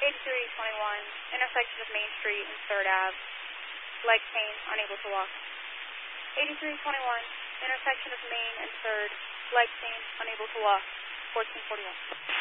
8321, intersection of Main Street and 3rd Ave. Leg pain, unable to walk. 8321, intersection of Main and 3rd. Leg pain, unable to walk. 1441.